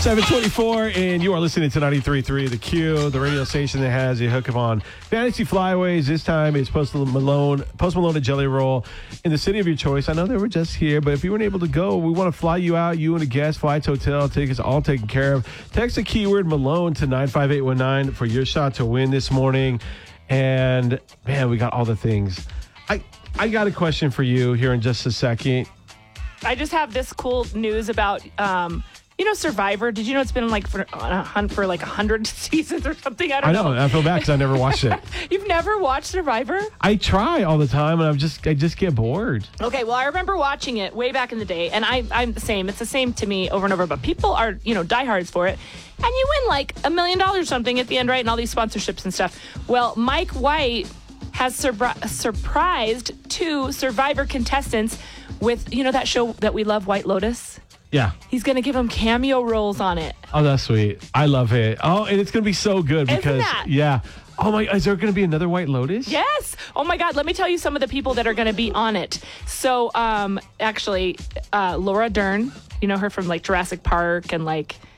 724, and you are listening to 93.3 The Q, the radio station that has you hook up on fantasy flyaways. This time it's Post Malone and Jelly Roll in the city of your choice. I know they were just here, but if you weren't able to go, we want to fly you out. You and a guest, flights, hotel, tickets, all taken care of. Text the keyword Malone to 95819 for your shot to win this morning. And, man, we got all the things. I got a question for you here in just a second. I just have this cool news about, Survivor. Did you know it's been on a hunt for 100 seasons or something? I don't know. I feel bad because I never watched it. You've never watched Survivor? I try all the time, and I just get bored. Okay, well, I remember watching it way back in the day, and I'm the same. It's the same to me over and over, but people are, diehards for it. And you win $1 million or something at the end, right? And all these sponsorships and stuff. Well, Mike White has surprised 2 Survivor contestants with, that show that we love, White Lotus. Yeah. He's going to give them cameo roles on it. Oh, that's sweet. I love it. Oh, and it's going to be so good because, yeah. Oh, my, is there going to be another White Lotus? Yes. Oh, my God. Let me tell you some of the people that are going to be on it. So, actually, Laura Dern, you know her from, Jurassic Park and,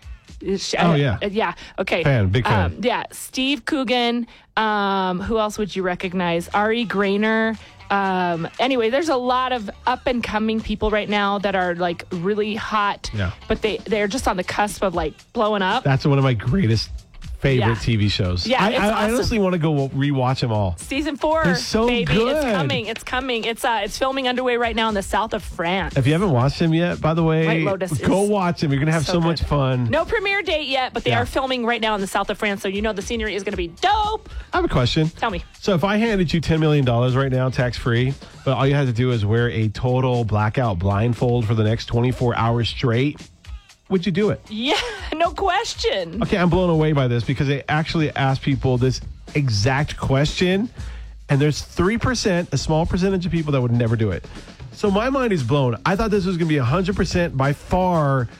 yeah. Yeah. Okay. Big fan. Yeah. Steve Coogan. Who else would you recognize? Ari Grainer. Anyway, there's a lot of up and coming people right now that are really hot. Yeah. But they're just on the cusp of blowing up. That's one of my greatest favorite TV shows. Yeah, it's I awesome. honestly want to go rewatch them all. Season 4, they're so baby, good. It's coming. It's filming underway right now in the south of France. If you haven't watched them yet, by the way, White Lotus go watch them. You're going to have so much fun. No premiere date yet, but they are filming right now in the south of France, so the scenery is going to be dope. I have a question. Tell me. So if I handed you $10 million right now, tax-free, but all you had to do is wear a total blackout blindfold for the next 24 hours straight, would you do it? Yeah, no question. Okay, I'm blown away by this because they actually asked people this exact question, and there's 3%, a small percentage of people that would never do it. So my mind is blown. I thought this was going to be 100% by far.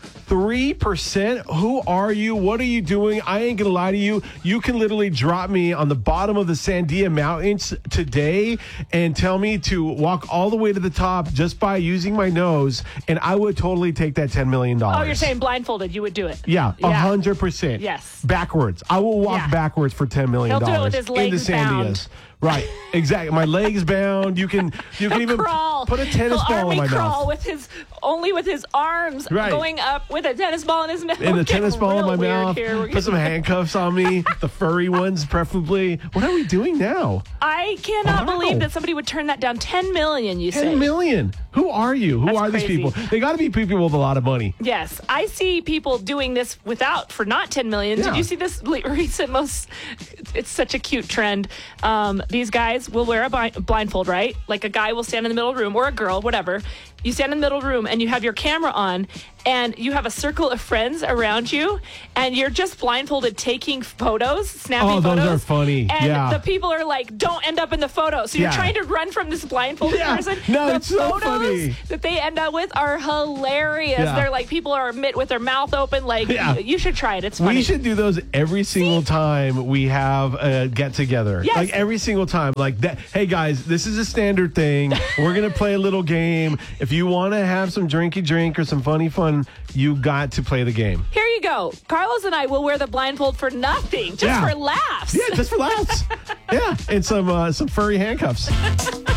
3%? Who are you? What are you doing? I ain't going to lie to you. You can literally drop me on the bottom of the Sandia Mountains today and tell me to walk all the way to the top just by using my nose, and I would totally take that $10 million. Oh, you're saying blindfolded, you would do it? Yeah, 100%. Yes. Backwards. I will walk backwards for $10 million. He'll do it with his legs bound. Right, exactly. My legs bound. You can even crawl. Put a tennis ball in my crawl mouth. with his arms going up with a tennis ball in his mouth. And a tennis ball in my mouth. Here. Put some handcuffs on me, the furry ones preferably. What are we doing now? I cannot believe that somebody would turn that down. $10 million, you say? $10 million. Who are you? Who are these people? They got to be people with a lot of money. Yes, I see people doing this for not $10 million. Yeah. Did you see this recent it's such a cute trend. These guys will wear a blindfold, right? Like a guy will stand in the middle of the room, or a girl, whatever. You stand in the middle of the room and you have your camera on and you have a circle of friends around you and you're just blindfolded taking photos, snapping photos. Oh, those are funny. And the people are like, don't end up in the photo. So you're trying to run from this blindfolded person. No, it's so funny. That they end up with are hilarious. Yeah. They're like, people are with their mouth open. You should try it. It's funny. We should do those every single time we have a get together. Yes. Like every single time. Like that. Hey guys, this is a standard thing. We're going to play a little game. If you want to have some drinky drink or some funny fun, you got to play the game. Here you go. Carlos and I will wear the blindfold for nothing, just for laughs. Yeah, just for laughs. Yeah, and some furry handcuffs.